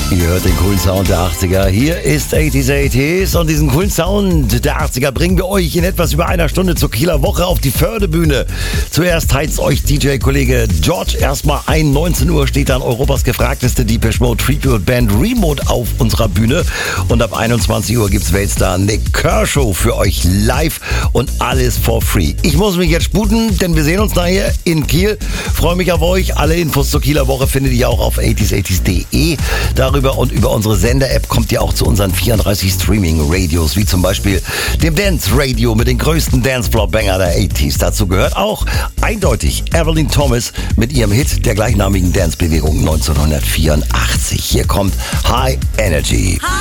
Ihr hört den coolen Sound der 80er. Hier ist 80s und diesen coolen Sound der 80er bringen wir euch in etwas über einer Stunde zur Kieler Woche auf die Fördebühne. Zuerst heizt euch DJ-Kollege George erstmal ein. 19 Uhr steht dann Europas gefragteste Depeche Mode Tribute Band Remote auf unserer Bühne. Und ab 21 Uhr gibt's Weltstar Nick Kershaw für euch live und alles for free. Ich muss mich jetzt sputen, denn wir sehen uns nachher in Kiel. Freue mich auf euch. Alle Infos zur Kieler Woche findet ihr auch auf 80s80s.de. Darüber und über unsere Sender-App kommt ihr auch zu unseren 34 Streaming-Radios, wie zum Beispiel dem Dance-Radio mit den größten Dance-Floor-Banger der 80s. Dazu gehört auch eindeutig Evelyn Thomas mit ihrem Hit der gleichnamigen Dance-Bewegung 1984. Hier kommt High Energy.